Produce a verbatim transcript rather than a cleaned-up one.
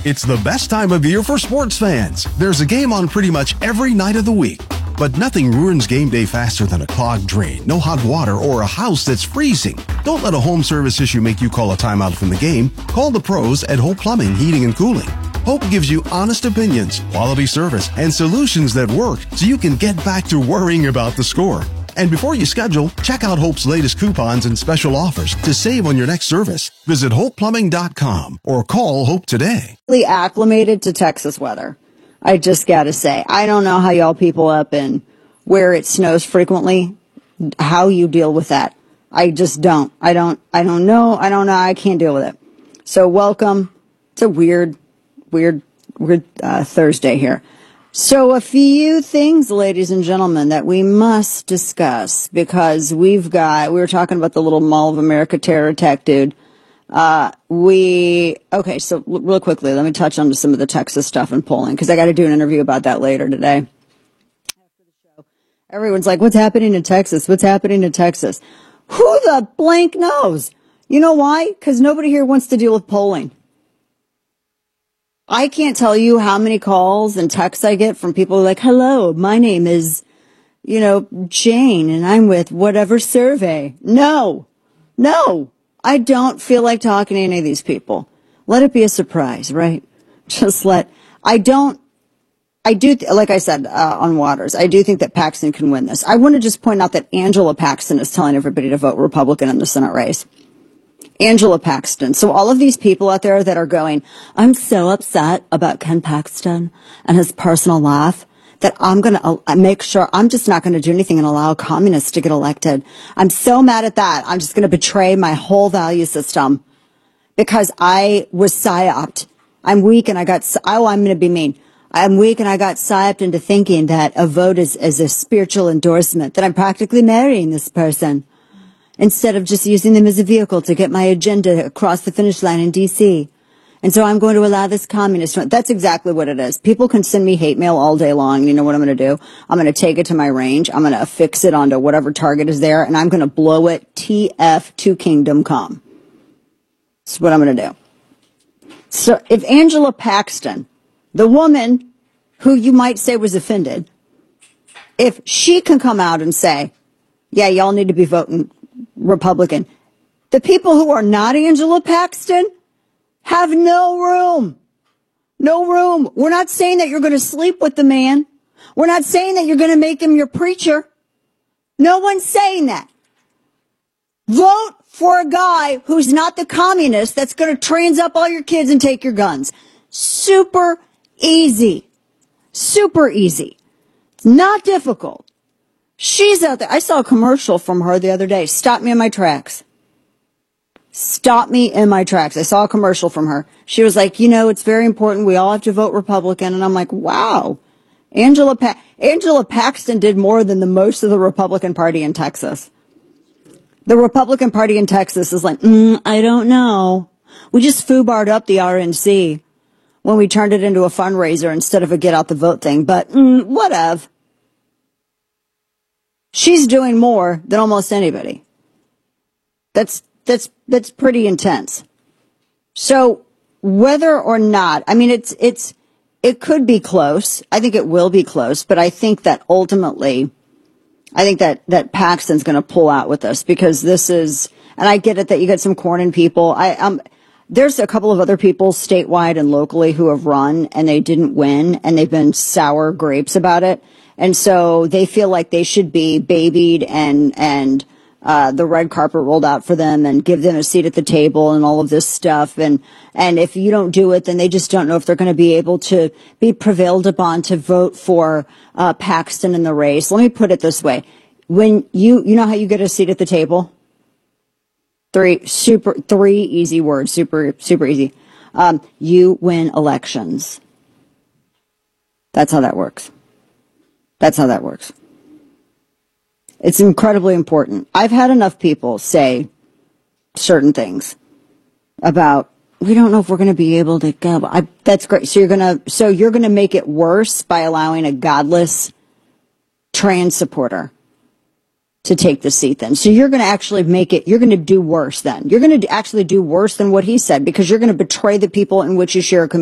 It's the best time of year for sports fans. There's a game on pretty much every night of the week. But nothing ruins game day faster than a clogged drain, no hot water, or a house that's freezing. Don't let a home service issue make you call a timeout from the game. Call the pros at Hope Plumbing, Heating, and Cooling. Hope gives you honest opinions, quality service, and solutions that work so you can get back to worrying about the score. And before you schedule, check out Hope's latest coupons and special offers to save on your next service. Visit hope plumbing dot com or call Hope today. Acclimated to Texas weather. I just got to say, I don't know how y'all people up in where it snows frequently, how you deal with that. I just don't. I don't, I don't know. I don't know. I can't deal with it. So welcome. It's a weird, weird, weird uh, Thursday here. So a few things, ladies and gentlemen, that we must discuss because we've got, we were talking about the little Mall of America terror attack dude. Uh, we, okay, so real quickly, let me touch on some of the Texas stuff and polling because I got to do an interview about that later today. After the show, everyone's like, what's happening in Texas? What's happening in Texas? Who the blank knows? You know why? Because nobody here wants to deal with polling. I can't tell you how many calls and texts I get from people like, hello, my name is, you know, Jane, and I'm with whatever survey. No, no, I don't feel like talking to any of these people. Let it be a surprise, right? Just let, I don't, I do, like I said, uh, on Waters, I do think that Paxton can win this. I want to just point out that Angela Paxton is telling everybody to vote Republican in the Senate race. Angela Paxton. So all of these people out there that are going, I'm so upset about Ken Paxton and his personal life that I'm going to uh, make sure I'm just not going to do anything and allow communists to get elected. I'm so mad at that. I'm just going to betray my whole value system because I was psyoped. I'm weak and I got, oh, I'm going to be mean. I'm weak and I got psyoped into thinking that a vote is, is a spiritual endorsement, that I'm practically marrying this person, instead of just using them as a vehicle to get my agenda across the finish line in D C. And so I'm going to allow this communist. That's exactly what it is. People can send me hate mail all day long. You know what I'm going to do? I'm going to take it to my range. I'm going to affix it onto whatever target is there, and I'm going to blow it T F to kingdom come. That's what I'm going to do. So if Angela Paxton, the woman who you might say was offended, if she can come out and say, yeah, y'all need to be voting Republican, the people who are not Angela Paxton have no room. No room. We're not saying that you're going to sleep with the man. We're not saying that you're going to make him your preacher. No one's saying that. Vote for a guy who's not the communist that's going to trans up all your kids and take your guns. Super easy. Super easy. It's not difficult. She's out there. I saw a commercial from her the other day. Stop me in my tracks. Stop me in my tracks. I saw a commercial from her. She was like, you know, it's very important. We all have to vote Republican. And I'm like, wow. Angela pa- Angela Paxton did more than the most of the Republican Party in Texas. The Republican Party in Texas is like, mm, I don't know. We just foobarred up the R N C when we turned it into a fundraiser instead of a get out the vote thing. But mm, whatever. She's doing more than almost anybody. That's, that's, that's pretty intense. So whether or not, I mean, it's, it's, it could be close. I think it will be close, but I think that ultimately, I think that, that Paxton's going to pull out with this because this is, and I get it that you get some Cornyn people. I, um, there's a couple of other people statewide and locally who have run and they didn't win and they've been sour grapes about it. And so they feel like they should be babied and, and, uh, the red carpet rolled out for them and give them a seat at the table and all of this stuff. And, and if you don't do it, then they just don't know if they're going to be able to be prevailed upon to vote for, uh, Paxton in the race. Let me put it this way. When you, you know how you get a seat at the table? Three, super, three easy words, super, super easy. Um, you win elections. That's how that works. That's how that works. It's incredibly important. I've had enough people say certain things about, we don't know if we're going to be able to go. I, that's great. So you're going to, so you're going to make it worse by allowing a godless trans supporter to take the seat then. So you're going to actually make it, you're going to do worse then. You're going to actually do worse than what he said because you're going to betray the people in which you share a community.